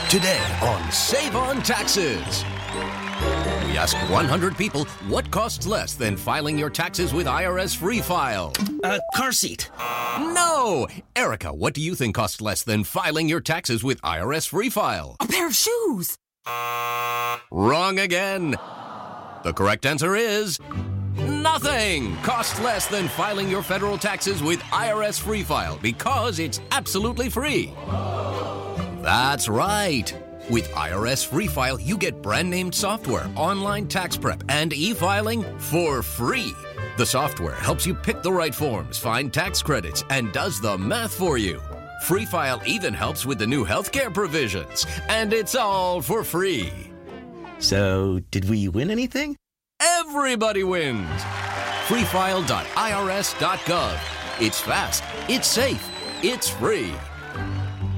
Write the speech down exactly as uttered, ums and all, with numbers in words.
Today on Save on Taxes. We ask one hundred people what costs less than filing your taxes with I R S Free File. A car seat. No! Erica, what do you think costs less than filing your taxes with I R S Free File? A pair of shoes. Wrong again. The correct answer is nothing costs less than filing your federal taxes with I R S Free File because it's absolutely free. That's right. With I R S Free File, you get brand-named software, online tax prep, and e-filing for free. The software helps you pick the right forms, find tax credits, and does the math for you. Free File even helps with the new healthcare provisions, and it's all for free. So, did we win anything? Everybody wins. free file dot I R S dot gov. It's fast, it's safe, it's free.